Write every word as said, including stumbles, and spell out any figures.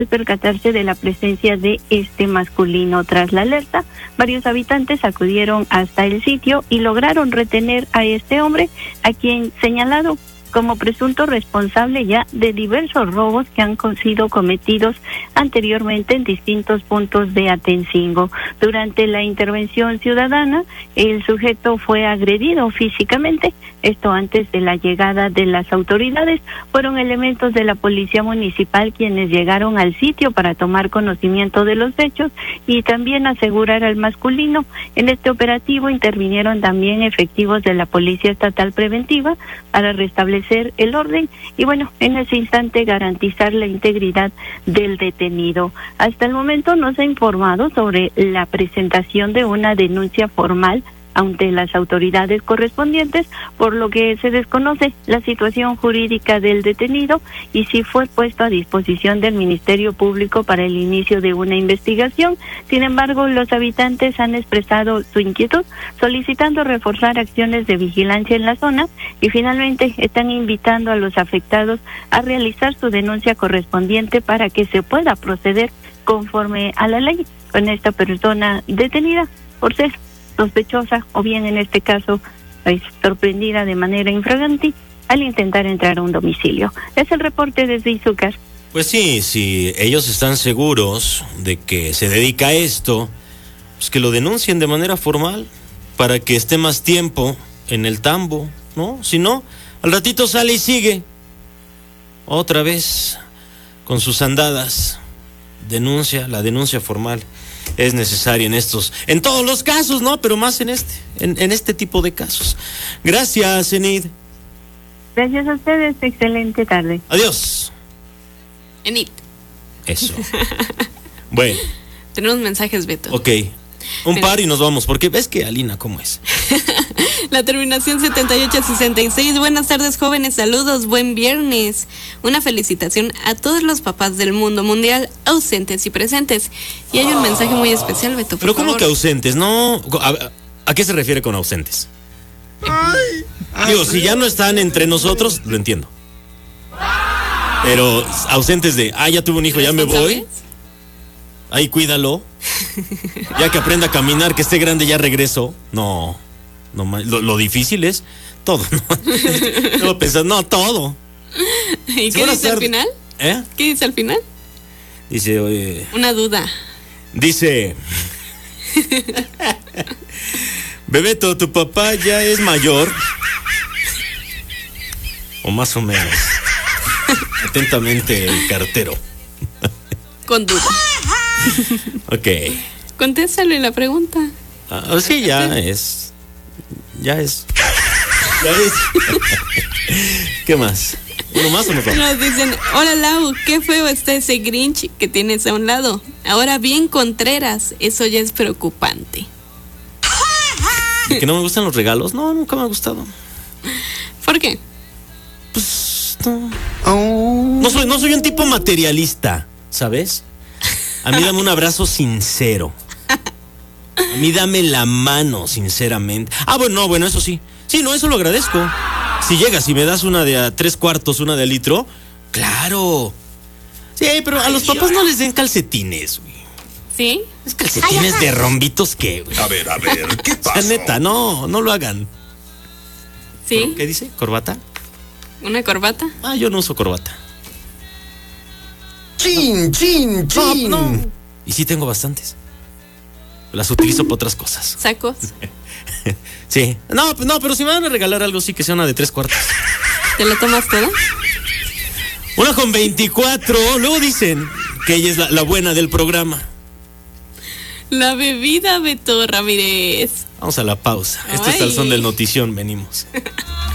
al percatarse de la presencia de este masculino. Tras la alerta, varios habitantes acudieron hasta el sitio y lograron retener a este hombre, a quien señalado como presunto responsable ya de diversos robos que han sido cometidos anteriormente en distintos puntos de Atencingo. Durante la intervención ciudadana, el sujeto fue agredido físicamente, esto antes de la llegada de las autoridades. Fueron elementos de la Policía Municipal quienes llegaron al sitio para tomar conocimiento de los hechos y también asegurar al masculino. En este operativo intervinieron también efectivos de la Policía Estatal Preventiva para restablecer el orden y, bueno, en ese instante garantizar la integridad del detenido. Hasta el momento no se ha informado sobre la presentación de una denuncia formal ante las autoridades correspondientes, por lo que se desconoce la situación jurídica del detenido y si fue puesto a disposición del Ministerio Público para el inicio de una investigación. Sin embargo, los habitantes han expresado su inquietud, solicitando reforzar acciones de vigilancia en la zona y finalmente están invitando a los afectados a realizar su denuncia correspondiente para que se pueda proceder conforme a la ley con esta persona detenida por ser sospechosa o bien en este caso pues, sorprendida de manera infragante al intentar entrar a un domicilio. Es el reporte desde Izúcar. Pues sí, si ellos están seguros de que se dedica a esto, pues que lo denuncien de manera formal para que esté más tiempo en el tambo, ¿no? Si no, al ratito sale y sigue otra vez con sus andadas. Denuncia, la denuncia formal es necesaria en estos, en todos los casos, ¿no? Pero más en este, en, en este tipo de casos. Gracias, Enid. Gracias a ustedes, excelente tarde. Adiós. Enid. Eso. Bueno. Tenemos mensajes, Beto. Ok. Un Mira. par y nos vamos, porque ves que Alina, ¿cómo es? La terminación setenta y ocho sesenta y seis. Buenas tardes, jóvenes, saludos, buen viernes. Una felicitación a todos los papás del mundo mundial, ausentes y presentes. Y hay un mensaje muy especial, Beto, por Pero ¿cómo favor. que ausentes? No, ¿a, a qué se refiere con ausentes? Ay, Digo, si ya no están entre nosotros, lo entiendo. Pero ausentes de, ah, ya tuve un hijo, ya me voy. Ahí cuídalo. Ya que aprenda a caminar, que esté grande, ya regreso. No, no lo, lo difícil es todo, ¿no? No pensar, no, todo. ¿Y qué dice al final? ¿Eh? ¿Qué dice al final? Dice, oye. Una duda. Dice. Bebeto, ¿tu papá ya es mayor? O más o menos. Atentamente, el cartero. Con duda. Ok. Contéstale la pregunta. Ah, sí, ya es. Ya es. Ya es. ¿Qué más? ¿Uno más o no? Nos dicen, hola Lau, qué feo está ese Grinch que tienes a un lado. Ahora bien Contreras, eso ya es preocupante. ¿De que no me gustan los regalos? No, nunca me ha gustado. ¿Por qué? Pues no. Oh. No soy, no soy un tipo materialista, ¿sabes? A mí dame un abrazo sincero. A mí dame la mano, sinceramente. Ah, bueno, no, bueno, eso sí. Sí, no, eso lo agradezco. Si llegas y me das una de a tres cuartos, una de a litro, claro. Sí, pero a los papás no les den calcetines, güey. ¿Sí? Es calcetines de rombitos, ¿qué, güey? A ver, a ver, ¿qué pasa? O sea, neta, no, no lo hagan. ¿Sí? ¿Qué dice? ¿Corbata? ¿Una corbata? Ah, yo no uso corbata. Chin, chin, chin. No, no. Y sí tengo bastantes. Las utilizo para otras cosas. ¿Sacos? Sí. No, no, pero si me van a regalar algo, sí que sea una de tres cuartos. ¿Te la tomas toda? Una con veinticuatro. Luego dicen que ella es la, la buena del programa. La bebida, Beto Ramírez. Vamos a la pausa. Este Ay. es el son del notición. Venimos.